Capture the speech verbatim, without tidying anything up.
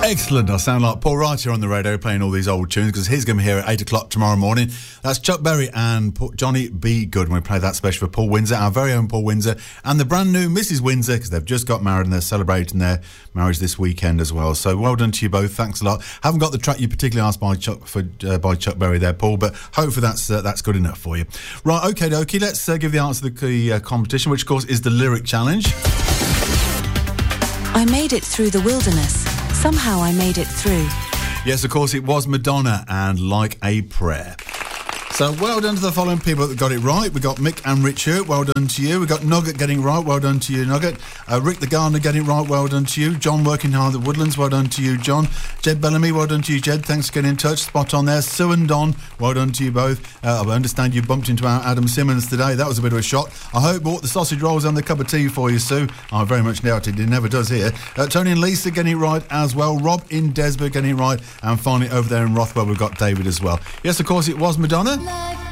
Excellent. I sound like Paul Wright here on the radio playing all these old tunes because he's going to be here at eight o'clock tomorrow morning. That's Chuck Berry and Paul, Johnny B. Good. And we play that special for Paul Windsor, our very own Paul Windsor, and the brand new Missus Windsor, because they've just got married and they're celebrating their marriage this weekend as well. So well done to you both. Thanks a lot. Haven't got the track you particularly asked by Chuck for uh, by Chuck Berry there, Paul, but hopefully that's uh, that's good enough for you. Right, okay, dokie. Let's uh, give the answer to the uh, competition, which of course is the lyric challenge. I made it through the wilderness. Somehow I made it through. Yes, of course, it was Madonna and Like a Prayer. So well done to the following people that got it right. We got Mick and Richard, well done to you. We got Nugget getting right, well done to you, Nugget. Uh, Rick the Gardener getting right, well done to you. John working hard at Woodlands, well done to you, John. Jed Bellamy, well done to you, Jed. Thanks for getting in touch. Spot on there. Sue and Don, well done to you both. Uh, I understand you bumped into our Adam Simmons today. That was a bit of a shock. I hope bought the sausage rolls and the cup of tea for you, Sue. I very much doubt it. It never does here. Uh, Tony and Lisa getting it right as well. Rob in Desborough getting it right. And finally over there in Rothwell we've got David as well. Yes, of course, it was Madonna.